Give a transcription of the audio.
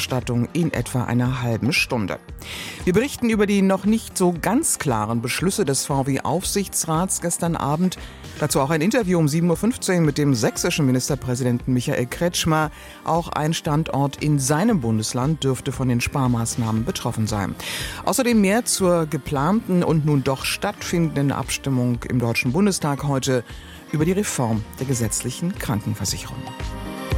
Berichterstattung in etwa einer halben Stunde. Wir berichten über die noch nicht so ganz klaren Beschlüsse des VW-Aufsichtsrats gestern Abend. Dazu auch ein Interview um 7.15 Uhr mit dem sächsischen Ministerpräsidenten Michael Kretschmer. Auch ein Standort in seinem Bundesland dürfte von den Sparmaßnahmen betroffen sein. Außerdem mehr zur geplanten und nun doch stattfindenden Abstimmung im Deutschen Bundestag heute über die Reform der gesetzlichen Krankenversicherung.